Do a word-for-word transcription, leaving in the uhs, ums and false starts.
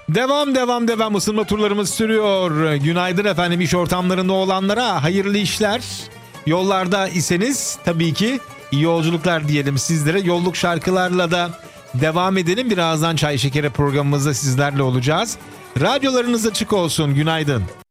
Devam devam devam ısınma turlarımız sürüyor. Günaydın efendim, iş ortamlarında olanlara hayırlı işler. Yollarda iseniz tabii ki iyi yolculuklar diyelim sizlere. Yolluk şarkılarla da devam edelim. Birazdan Çay Şekeri programımızda sizlerle olacağız. Radyolarınız açık olsun. Günaydın.